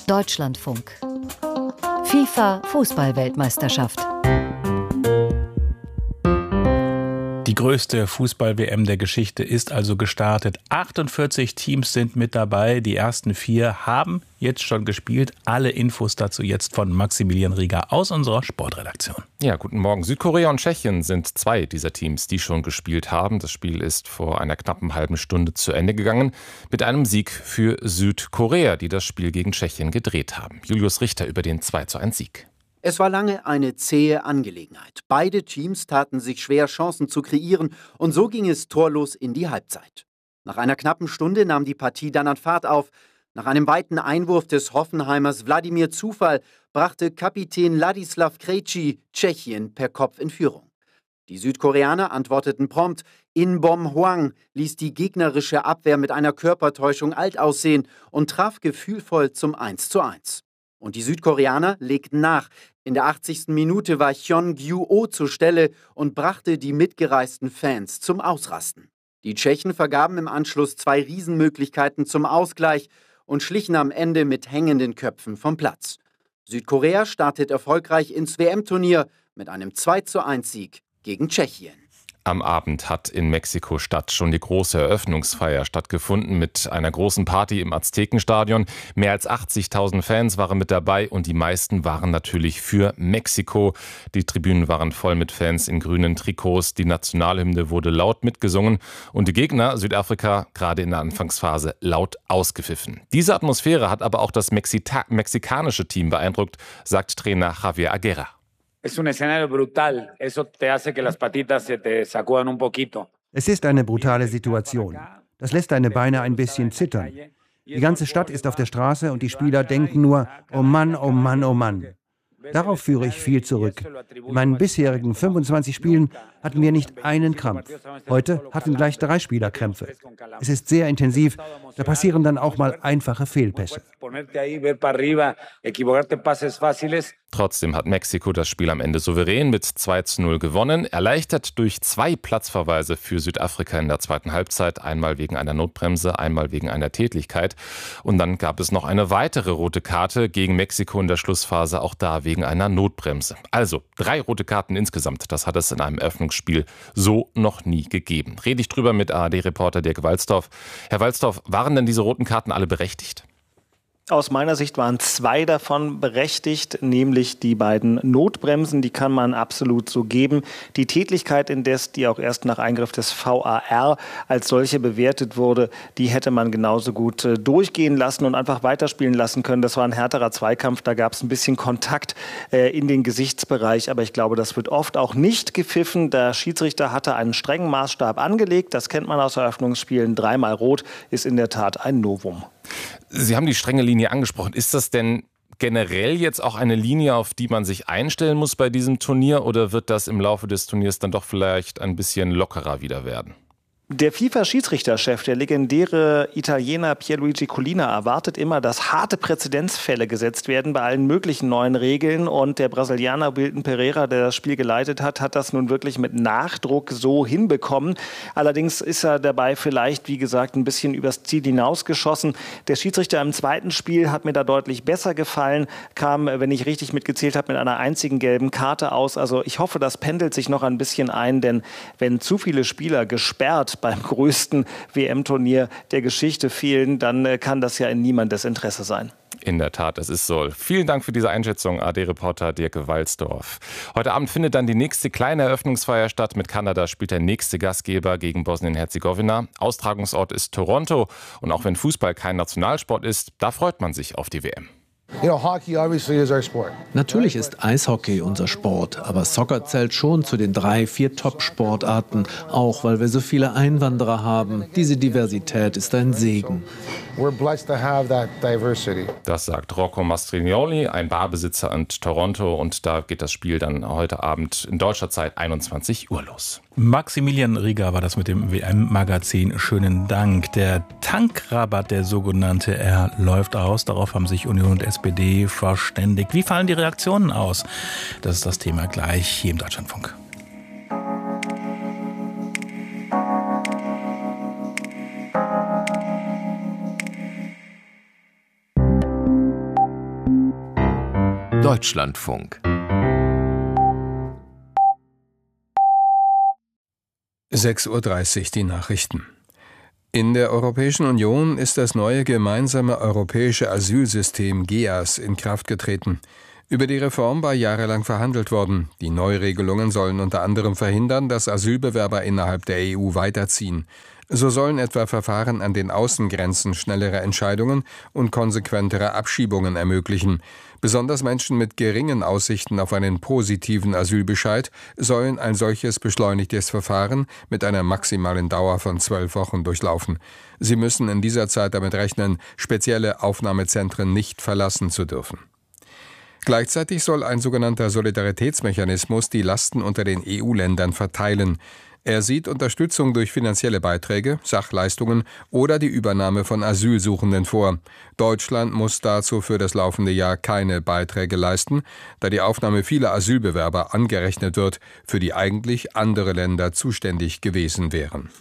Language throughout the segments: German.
Deutschlandfunk. FIFA Fußball-Weltmeisterschaft. Die größte Fußball-WM der Geschichte ist also gestartet. 48 Teams sind mit dabei. Die ersten 4 haben jetzt schon gespielt. Alle Infos dazu jetzt von Maximilian Rieger aus unserer Sportredaktion. Ja, guten Morgen. Südkorea und Tschechien sind 2 dieser Teams, die schon gespielt haben. Das Spiel ist vor einer knappen halben Stunde zu Ende gegangen mit einem Sieg für Südkorea, die das Spiel gegen Tschechien gedreht haben. Julius Richter über den 2:1 Sieg. Es war lange eine zähe Angelegenheit. Beide Teams taten sich schwer, Chancen zu kreieren, und so ging es torlos in die Halbzeit. Nach einer knappen Stunde nahm die Partie dann an Fahrt auf. Nach einem weiten Einwurf des Hoffenheimers Wladimir Zufall brachte Kapitän Ladislav Krejci Tschechien per Kopf in Führung. Die Südkoreaner antworteten prompt. In-Bom Hwang ließ die gegnerische Abwehr mit einer Körpertäuschung alt aussehen und traf gefühlvoll zum 1:1. Und die Südkoreaner legten nach. In der 80. Minute war Hyun Gyu-oh zur Stelle und brachte die mitgereisten Fans zum Ausrasten. Die Tschechen vergaben im Anschluss 2 Riesenmöglichkeiten zum Ausgleich und schlichen am Ende mit hängenden Köpfen vom Platz. Südkorea startet erfolgreich ins WM-Turnier mit einem 2:1-Sieg gegen Tschechien. Am Abend hat in Mexiko-Stadt schon die große Eröffnungsfeier stattgefunden mit einer großen Party im Aztekenstadion. Mehr als 80.000 Fans waren mit dabei und die meisten waren natürlich für Mexiko. Die Tribünen waren voll mit Fans in grünen Trikots. Die Nationalhymne wurde laut mitgesungen und die Gegner, Südafrika, gerade in der Anfangsphase laut ausgepfiffen. Diese Atmosphäre hat aber auch das mexikanische Team beeindruckt, sagt Trainer Javier Aguirre. Es un escenario brutal. Eso te hace que las patitas se te sacudan un poquito. Es ist eine brutale Situation. Das lässt deine Beine ein bisschen zittern. Die ganze Stadt ist auf der Straße und die Spieler denken nur, oh Mann, oh Mann, oh Mann. Darauf führe ich viel zurück. In meinen bisherigen 25 Spielen hatten wir nicht einen Krampf. Heute hatten gleich 3 Spieler Krämpfe. Es ist sehr intensiv, da passieren dann auch mal einfache Fehlpässe. Trotzdem hat Mexiko das Spiel am Ende souverän mit 2:0 gewonnen, erleichtert durch 2 Platzverweise für Südafrika in der zweiten Halbzeit, einmal wegen einer Notbremse, einmal wegen einer Tätlichkeit. Und dann gab es noch eine weitere rote Karte gegen Mexiko in der Schlussphase, auch da wegen einer Notbremse. Also 3 rote Karten insgesamt, das hat es in einem Eröffnungsspiel so noch nie gegeben. Rede ich drüber mit ARD-Reporter Dirk Walzdorf. Herr Walzdorf, waren denn diese roten Karten alle berechtigt? Aus meiner Sicht waren 2 davon berechtigt, nämlich die beiden Notbremsen, die kann man absolut so geben. Die Tätlichkeit indes, die auch erst nach Eingriff des VAR als solche bewertet wurde, die hätte man genauso gut durchgehen lassen und einfach weiterspielen lassen können. Das war ein härterer Zweikampf, da gab es ein bisschen Kontakt in den Gesichtsbereich, aber ich glaube, das wird oft auch nicht gepfiffen. Der Schiedsrichter hatte einen strengen Maßstab angelegt, das kennt man aus Eröffnungsspielen. 3-mal rot ist in der Tat ein Novum. Sie haben die strenge Linie angesprochen. Ist das denn generell jetzt auch eine Linie, auf die man sich einstellen muss bei diesem Turnier, oder wird das im Laufe des Turniers dann doch vielleicht ein bisschen lockerer wieder werden? Der FIFA-Schiedsrichterchef, der legendäre Italiener Pierluigi Collina, erwartet immer, dass harte Präzedenzfälle gesetzt werden bei allen möglichen neuen Regeln. Und der Brasilianer Wilton Pereira, der das Spiel geleitet hat, hat das nun wirklich mit Nachdruck so hinbekommen. Allerdings ist er dabei vielleicht, wie gesagt, ein bisschen übers Ziel hinausgeschossen. Der Schiedsrichter im zweiten Spiel hat mir da deutlich besser gefallen, kam, wenn ich richtig mitgezählt habe, mit einer einzigen gelben Karte aus. Also ich hoffe, das pendelt sich noch ein bisschen ein, denn wenn zu viele Spieler gesperrt beim größten WM-Turnier der Geschichte fehlen, dann kann das ja in niemandes Interesse sein. In der Tat, es ist so. Vielen Dank für diese Einschätzung, ARD-Reporter Dirk Walzdorf. Heute Abend findet dann die nächste kleine Eröffnungsfeier statt. Mit Kanada spielt der nächste Gastgeber gegen Bosnien-Herzegowina. Austragungsort ist Toronto. Und auch wenn Fußball kein Nationalsport ist, da freut man sich auf die WM. Natürlich ist Eishockey unser Sport, aber Soccer zählt schon zu den 3-4 Top-Sportarten, auch weil wir so viele Einwanderer haben. Diese Diversität ist ein Segen. Das sagt Rocco Mastrignoli, ein Barbesitzer in Toronto, und da geht das Spiel dann heute Abend in deutscher Zeit 21 Uhr los. Maximilian Rieger war das mit dem WM-Magazin. Schönen Dank. Der Tankrabatt, der sogenannte, er läuft aus. Darauf haben sich Union und SPD verständigt. Wie fallen die Reaktionen aus? Das ist das Thema gleich hier im Deutschlandfunk. Deutschlandfunk 6:30 Uhr die Nachrichten. In der Europäischen Union ist das neue gemeinsame europäische Asylsystem GEAS in Kraft getreten. Über die Reform war jahrelang verhandelt worden. Die Neuregelungen sollen unter anderem verhindern, dass Asylbewerber innerhalb der EU weiterziehen. So sollen etwa Verfahren an den Außengrenzen schnellere Entscheidungen und konsequentere Abschiebungen ermöglichen. Besonders Menschen mit geringen Aussichten auf einen positiven Asylbescheid sollen ein solches beschleunigtes Verfahren mit einer maximalen Dauer von 12 Wochen durchlaufen. Sie müssen in dieser Zeit damit rechnen, spezielle Aufnahmezentren nicht verlassen zu dürfen. Gleichzeitig soll ein sogenannter Solidaritätsmechanismus die Lasten unter den EU-Ländern verteilen. Er sieht Unterstützung durch finanzielle Beiträge, Sachleistungen oder die Übernahme von Asylsuchenden vor. Deutschland muss dazu für das laufende Jahr keine Beiträge leisten, da die Aufnahme vieler Asylbewerber angerechnet wird, für die eigentlich andere Länder zuständig gewesen wären.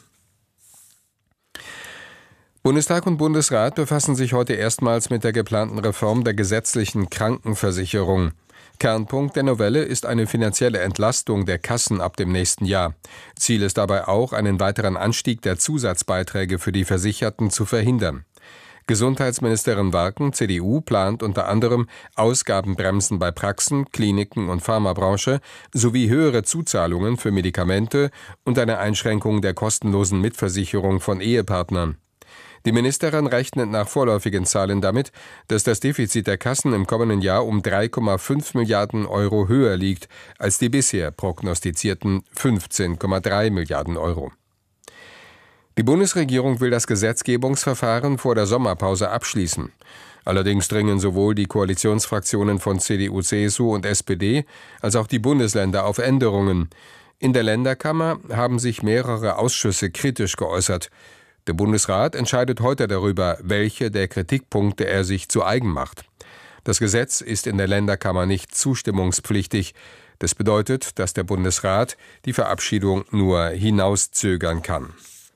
Bundestag und Bundesrat befassen sich heute erstmals mit der geplanten Reform der gesetzlichen Krankenversicherung. Kernpunkt der Novelle ist eine finanzielle Entlastung der Kassen ab dem nächsten Jahr. Ziel ist dabei auch, einen weiteren Anstieg der Zusatzbeiträge für die Versicherten zu verhindern. Gesundheitsministerin Warken, CDU, plant unter anderem Ausgabenbremsen bei Praxen, Kliniken und Pharmabranche sowie höhere Zuzahlungen für Medikamente und eine Einschränkung der kostenlosen Mitversicherung von Ehepartnern. Die Ministerin rechnet nach vorläufigen Zahlen damit, dass das Defizit der Kassen im kommenden Jahr um 3,5 Milliarden Euro höher liegt als die bisher prognostizierten 15,3 Milliarden Euro. Die Bundesregierung will das Gesetzgebungsverfahren vor der Sommerpause abschließen. Allerdings dringen sowohl die Koalitionsfraktionen von CDU, CSU und SPD als auch die Bundesländer auf Änderungen. In der Länderkammer haben sich mehrere Ausschüsse kritisch geäußert. Der Bundesrat entscheidet heute darüber, welche der Kritikpunkte er sich zu eigen macht. Das Gesetz ist in der Länderkammer nicht zustimmungspflichtig. Das bedeutet, dass der Bundesrat die Verabschiedung nur hinauszögern kann.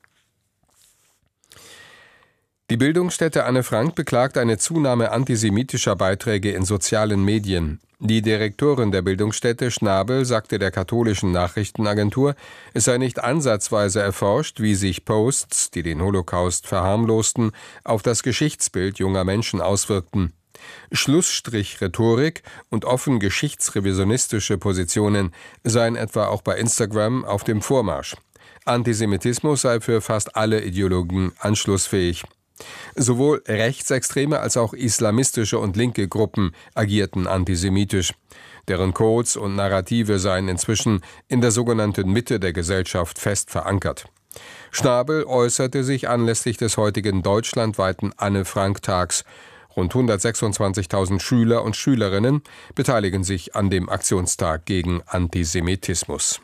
Die Bildungsstätte Anne Frank beklagt eine Zunahme antisemitischer Beiträge in sozialen Medien. Die Direktorin der Bildungsstätte Schnabel sagte der katholischen Nachrichtenagentur, es sei nicht ansatzweise erforscht, wie sich Posts, die den Holocaust verharmlosten, auf das Geschichtsbild junger Menschen auswirkten. Schlussstrich-Rhetorik und offen geschichtsrevisionistische Positionen seien etwa auch bei Instagram auf dem Vormarsch. Antisemitismus sei für fast alle Ideologien anschlussfähig. Sowohl rechtsextreme als auch islamistische und linke Gruppen agierten antisemitisch. Deren Codes und Narrative seien inzwischen in der sogenannten Mitte der Gesellschaft fest verankert. Schnabel äußerte sich anlässlich des heutigen deutschlandweiten Anne-Frank-Tags. Rund 126.000 Schüler und Schülerinnen beteiligen sich an dem Aktionstag gegen Antisemitismus.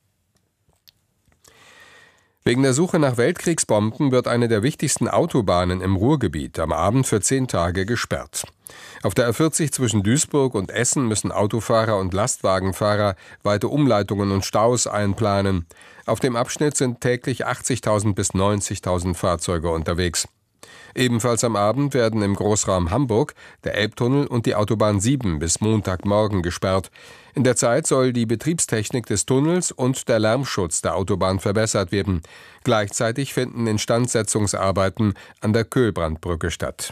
Wegen der Suche nach Weltkriegsbomben wird eine der wichtigsten Autobahnen im Ruhrgebiet am Abend für 10 Tage gesperrt. Auf der A40 zwischen Duisburg und Essen müssen Autofahrer und Lastwagenfahrer weite Umleitungen und Staus einplanen. Auf dem Abschnitt sind täglich 80.000 bis 90.000 Fahrzeuge unterwegs. Ebenfalls am Abend werden im Großraum Hamburg der Elbtunnel und die Autobahn 7 bis Montagmorgen gesperrt. In der Zeit soll die Betriebstechnik des Tunnels und der Lärmschutz der Autobahn verbessert werden. Gleichzeitig finden Instandsetzungsarbeiten an der Köhlbrandbrücke statt.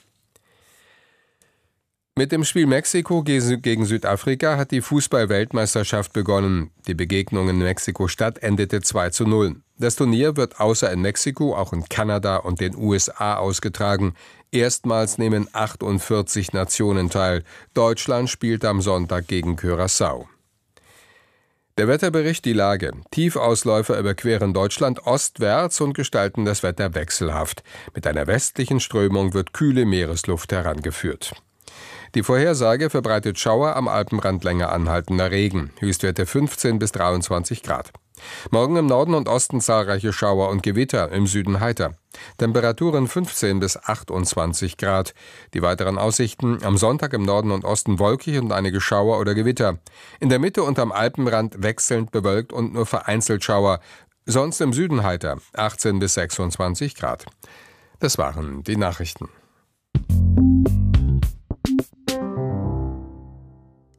Mit dem Spiel Mexiko gegen Südafrika hat die Fußball-Weltmeisterschaft begonnen. Die Begegnung in Mexiko-Stadt endete 2:0. Das Turnier wird außer in Mexiko auch in Kanada und den USA ausgetragen. Erstmals nehmen 48 Nationen teil. Deutschland spielt am Sonntag gegen Curaçao. Der Wetterbericht die Lage. Tiefausläufer überqueren Deutschland ostwärts und gestalten das Wetter wechselhaft. Mit einer westlichen Strömung wird kühle Meeresluft herangeführt. Die Vorhersage verbreitet Schauer, am Alpenrand länger anhaltender Regen. Höchstwerte 15 bis 23 Grad. Morgen im Norden und Osten zahlreiche Schauer und Gewitter, im Süden heiter. Temperaturen 15 bis 28 Grad. Die weiteren Aussichten: am Sonntag im Norden und Osten wolkig und einige Schauer oder Gewitter. In der Mitte und am Alpenrand wechselnd bewölkt und nur vereinzelt Schauer. Sonst im Süden heiter, 18 bis 26 Grad. Das waren die Nachrichten.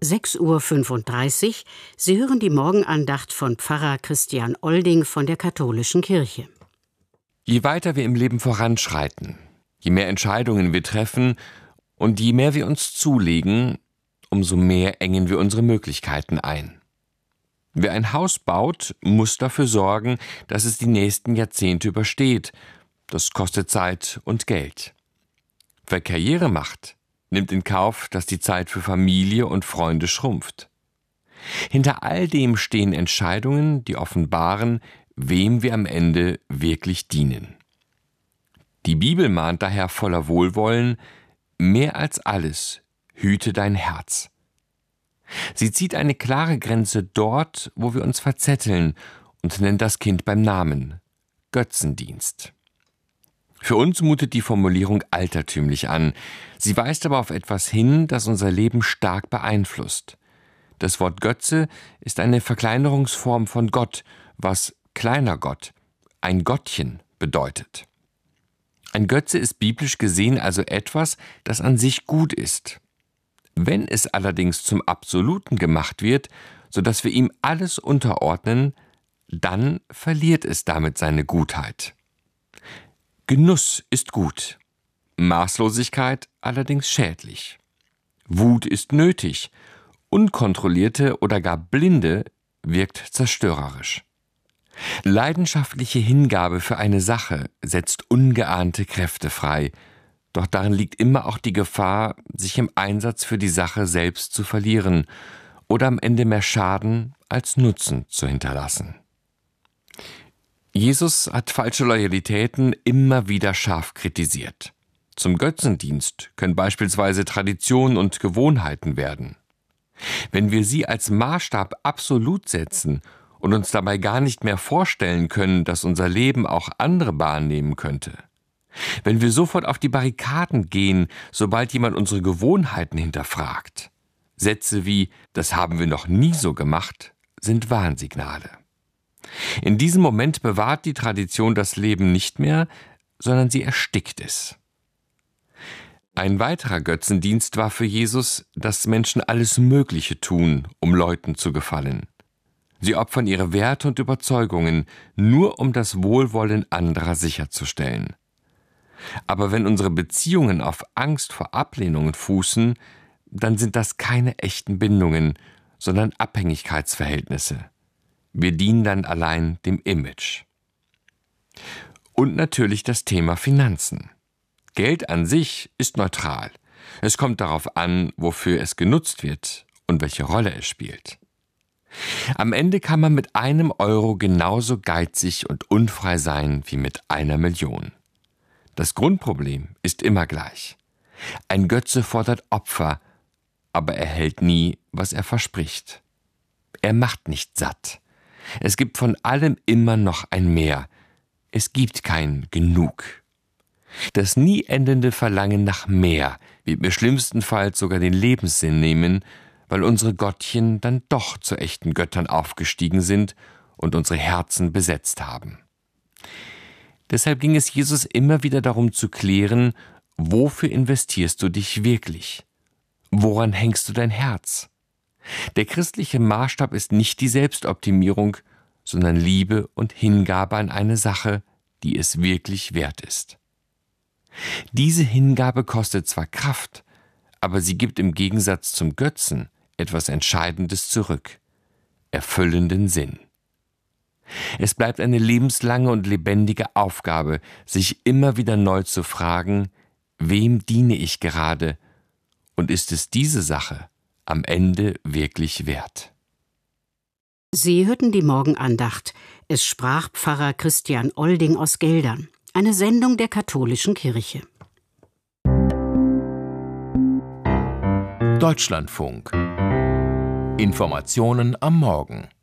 6:35 Uhr. Sie hören die Morgenandacht von Pfarrer Christian Olding von der Katholischen Kirche. Je weiter wir im Leben voranschreiten, je mehr Entscheidungen wir treffen und je mehr wir uns zulegen, umso mehr engen wir unsere Möglichkeiten ein. Wer ein Haus baut, muss dafür sorgen, dass es die nächsten Jahrzehnte übersteht. Das kostet Zeit und Geld. Wer Karriere macht, nimmt in Kauf, dass die Zeit für Familie und Freunde schrumpft. Hinter all dem stehen Entscheidungen, die offenbaren, wem wir am Ende wirklich dienen. Die Bibel mahnt daher voller Wohlwollen: Mehr als alles, hüte dein Herz. Sie zieht eine klare Grenze dort, wo wir uns verzetteln, und nennt das Kind beim Namen: Götzendienst. Für uns mutet die Formulierung altertümlich an. Sie weist aber auf etwas hin, das unser Leben stark beeinflusst. Das Wort Götze ist eine Verkleinerungsform von Gott, was kleiner Gott, ein Gottchen bedeutet. Ein Götze ist biblisch gesehen also etwas, das an sich gut ist. Wenn es allerdings zum Absoluten gemacht wird, sodass wir ihm alles unterordnen, dann verliert es damit seine Gutheit. Genuss ist gut, Maßlosigkeit allerdings schädlich. Wut ist nötig, unkontrollierte oder gar blinde wirkt zerstörerisch. Leidenschaftliche Hingabe für eine Sache setzt ungeahnte Kräfte frei, doch darin liegt immer auch die Gefahr, sich im Einsatz für die Sache selbst zu verlieren oder am Ende mehr Schaden als Nutzen zu hinterlassen. Jesus hat falsche Loyalitäten immer wieder scharf kritisiert. Zum Götzendienst können beispielsweise Traditionen und Gewohnheiten werden. Wenn wir sie als Maßstab absolut setzen und uns dabei gar nicht mehr vorstellen können, dass unser Leben auch andere Bahnen nehmen könnte, wenn wir sofort auf die Barrikaden gehen, sobald jemand unsere Gewohnheiten hinterfragt, Sätze wie „das haben wir noch nie so gemacht" sind Warnsignale. In diesem Moment bewahrt die Tradition das Leben nicht mehr, sondern sie erstickt es. Ein weiterer Götzendienst war für Jesus, dass Menschen alles Mögliche tun, um Leuten zu gefallen. Sie opfern ihre Werte und Überzeugungen, nur um das Wohlwollen anderer sicherzustellen. Aber wenn unsere Beziehungen auf Angst vor Ablehnungen fußen, dann sind das keine echten Bindungen, sondern Abhängigkeitsverhältnisse. Wir dienen dann allein dem Image. Und natürlich das Thema Finanzen. Geld an sich ist neutral. Es kommt darauf an, wofür es genutzt wird und welche Rolle es spielt. Am Ende kann man mit einem Euro genauso geizig und unfrei sein wie mit 1 Million. Das Grundproblem ist immer gleich. Ein Götze fordert Opfer, aber er hält nie, was er verspricht. Er macht nicht satt. Es gibt von allem immer noch ein Mehr. Es gibt kein Genug. Das nie endende Verlangen nach mehr wird mir schlimmstenfalls sogar den Lebenssinn nehmen, weil unsere Gottchen dann doch zu echten Göttern aufgestiegen sind und unsere Herzen besetzt haben. Deshalb ging es Jesus immer wieder darum zu klären, wofür investierst du dich wirklich? Woran hängst du dein Herz? Der christliche Maßstab ist nicht die Selbstoptimierung, sondern Liebe und Hingabe an eine Sache, die es wirklich wert ist. Diese Hingabe kostet zwar Kraft, aber sie gibt im Gegensatz zum Götzen etwas Entscheidendes zurück: erfüllenden Sinn. Es bleibt eine lebenslange und lebendige Aufgabe, sich immer wieder neu zu fragen, wem diene ich gerade und ist es diese Sache am Ende wirklich wert? Sie hörten die Morgenandacht. Es sprach Pfarrer Christian Olding aus Geldern. Eine Sendung der Katholischen Kirche. Deutschlandfunk. Informationen am Morgen.